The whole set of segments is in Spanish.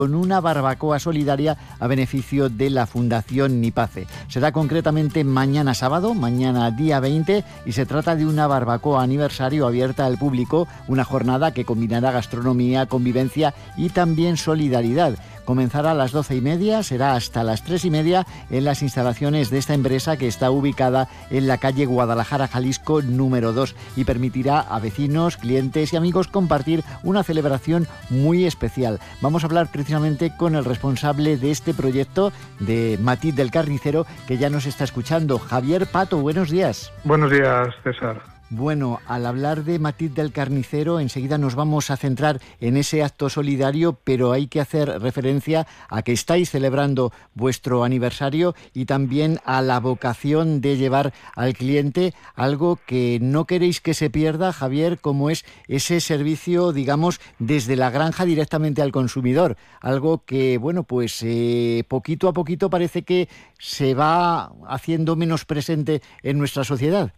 con una barbacoa solidaria a beneficio de la Fundación Nipace. Será concretamente mañana sábado, mañana día 20, y se trata de una barbacoa aniversario abierta al público, una jornada que combinará gastronomía, convivencia y también solidaridad. Comenzará a las 12:30, será hasta las 3:30 en las instalaciones de esta empresa que está ubicada en la calle Guadalajara, Jalisco, número 2, y permitirá a vecinos, clientes y amigos compartir una celebración muy especial. Vamos a hablar precisamente con el responsable de este proyecto, de Matit del Carnicero, que ya nos está escuchando. Javier Pato, buenos días. Buenos días, César. Bueno, al hablar de Matit del Carnicero, enseguida nos vamos a centrar en ese acto solidario, pero hay que hacer referencia a que estáis celebrando vuestro aniversario y también a la vocación de llevar al cliente algo que no queréis que se pierda, Javier, como es ese servicio, digamos, desde la granja directamente al consumidor. Algo que, bueno, pues poquito a poquito parece que se va haciendo menos presente en nuestra sociedad.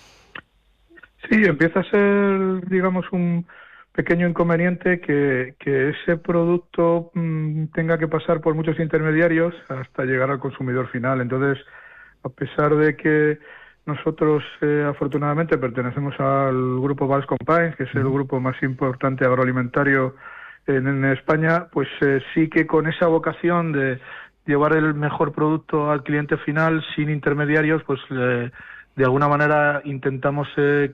Sí, empieza a ser, digamos, un pequeño inconveniente que ese producto tenga que pasar por muchos intermediarios hasta llegar al consumidor final. Entonces, a pesar de que nosotros afortunadamente pertenecemos al grupo Valls Company, que es el grupo más importante agroalimentario en España, pues sí que con esa vocación de llevar el mejor producto al cliente final sin intermediarios, pues de alguna manera intentamos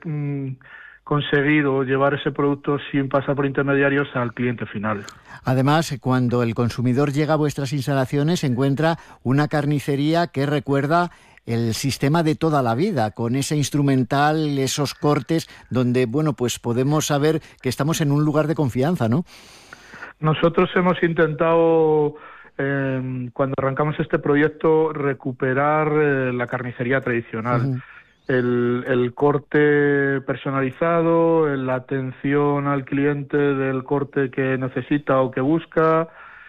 conseguir o llevar ese producto sin pasar por intermediarios al cliente final. Además, cuando el consumidor llega a vuestras instalaciones, encuentra una carnicería que recuerda el sistema de toda la vida, con ese instrumental, esos cortes, donde, bueno, pues podemos saber que estamos en un lugar de confianza, ¿no? Nosotros hemos intentado, cuando arrancamos este proyecto, recuperar la carnicería tradicional. Uh-huh. El corte personalizado, la atención al cliente del corte que necesita o que busca,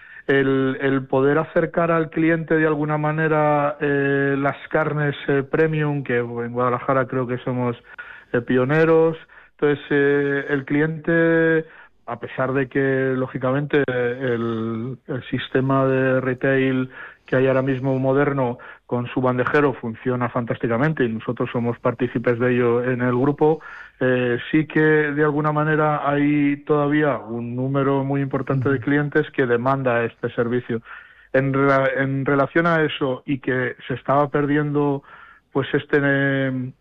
el poder acercar al cliente de alguna manera las carnes premium, que en Guadalajara creo que somos pioneros. Entonces, el cliente, a pesar de que, lógicamente, el sistema de retail que hay ahora mismo moderno con su bandejero funciona fantásticamente y nosotros somos partícipes de ello en el grupo, sí que de alguna manera hay todavía un número muy importante de clientes que demanda este servicio. En relación a eso y que se estaba perdiendo pues este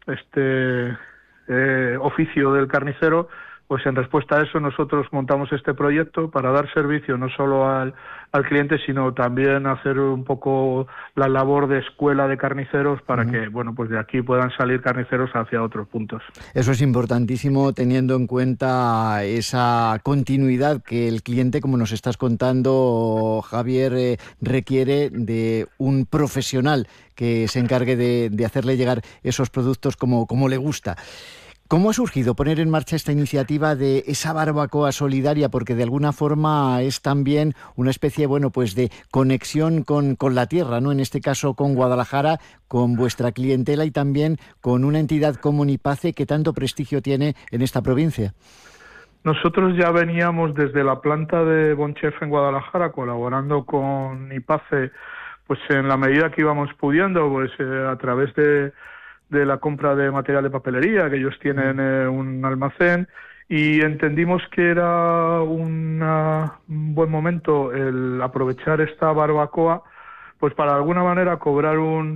oficio del carnicero, pues en respuesta a eso nosotros montamos este proyecto para dar servicio no solo al cliente, sino también hacer un poco la labor de escuela de carniceros para que, bueno, pues de aquí puedan salir carniceros hacia otros puntos. Eso es importantísimo, teniendo en cuenta esa continuidad que el cliente, como nos estás contando, Javier, requiere de un profesional que se encargue de hacerle llegar esos productos como le gusta. ¿Cómo ha surgido poner en marcha esta iniciativa de esa barbacoa solidaria? Porque de alguna forma es también una especie, bueno, pues de conexión con la tierra, ¿no? En este caso con Guadalajara, con vuestra clientela y también con una entidad como Nipace que tanto prestigio tiene en esta provincia. Nosotros ya veníamos desde la planta de Bonchef en Guadalajara colaborando con Nipace, pues en la medida que íbamos pudiendo, pues a través de la compra de material de papelería, que ellos tienen un almacén, y entendimos que era un buen momento el aprovechar esta barbacoa pues para de alguna manera cobrar un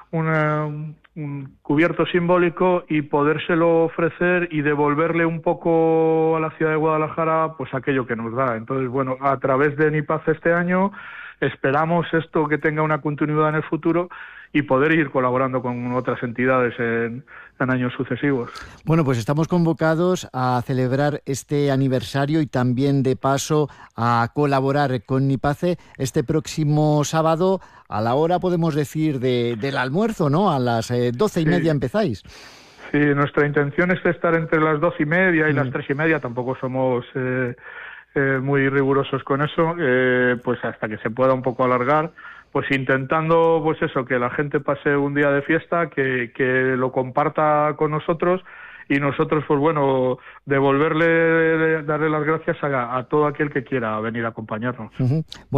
cubierto simbólico y podérselo ofrecer y devolverle un poco a la ciudad de Guadalajara pues aquello que nos da. Entonces, bueno, a través de Nipace este año esperamos esto que tenga una continuidad en el futuro y poder ir colaborando con otras entidades en años sucesivos. Bueno, pues estamos convocados a celebrar este aniversario y también de paso a colaborar con Nipace este próximo sábado a la hora, podemos decir, del almuerzo, ¿no? A las 12:30 empezáis. Sí, nuestra intención es estar entre las 12:30 y las 3:30, tampoco somos muy rigurosos con eso, pues hasta que se pueda un poco alargar, pues intentando pues eso, que la gente pase un día de fiesta, que lo comparta con nosotros y nosotros, pues bueno, darle las gracias a todo aquel que quiera venir a acompañarnos. Uh-huh.